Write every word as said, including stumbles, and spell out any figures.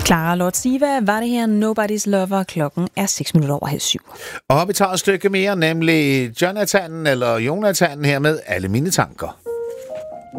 Clara Lord Siva var det her Nobody's Lover. Klokken er seks minutter over halv syv. Og vi tager et stykke mere, nemlig Jonathan eller Jonathan her med Alle mine tanker.